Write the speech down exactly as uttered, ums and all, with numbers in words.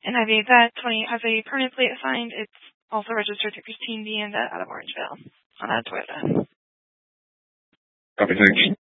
And I V that twenty has a permanent plate assigned. It's also registered to Christine Deanda out of Orangeville on a Toyota. Copy, thanks.